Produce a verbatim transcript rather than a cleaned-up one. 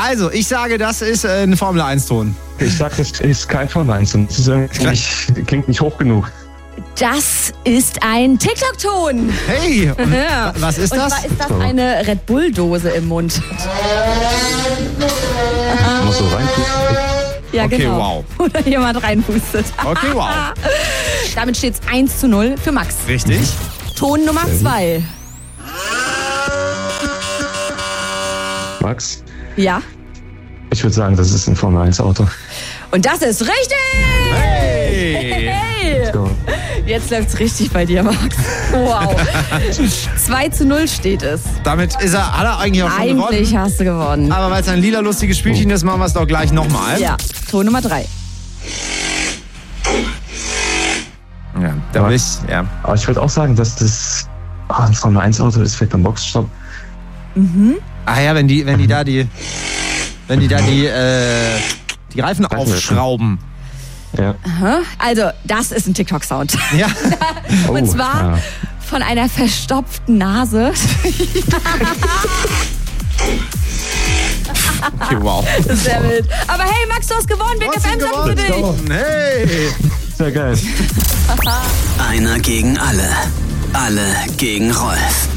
Also, ich sage, das ist äh, ein Formel eins Ton. Ich sag, das ist kein Formel eins und das ist irgendwie nicht, klingt nicht hoch genug. Das ist ein TikTok-Ton. Hey, und Ja. was ist Und das? zwar ist das eine Red Bull-Dose im Mund. Ich muss so rein. Ja, Okay, genau. wow. Oder jemand reinpustet. Okay, wow. Damit steht es eins zu null für Max. Richtig. Ton Nummer zwei. Max, Ja. ich würde sagen, das ist ein Formel eins Auto. Und das ist richtig! Hey! Hey! So. Jetzt läuft's richtig bei dir, Max. Wow. zwei zu null steht es. Damit ist er, hat er eigentlich auch schon Eigentlich gewonnen. hast du gewonnen. Aber weil es ein lila lustiges Spielchen ist, machen wir es doch gleich nochmal. Ja, Ton Nummer drei. Ja, da will ich, ja. Aber ich würde auch sagen, dass das ah, ein Formel eins Auto ist, vielleicht beim Boxenstopp. Ah ja, wenn die, wenn die da die, wenn die da die, äh, die Reifen aufschrauben. Ja. Aha. Also, das ist ein TikTok-Sound. Ja. Und Oh, zwar ja. von einer verstopften Nase. Okay, wow. Das ist sehr wild. Aber hey, Max, du hast gewonnen. Big F M sagt für dich. gewonnen. Hey. Sehr geil. Einer gegen alle. Alle gegen Rolf.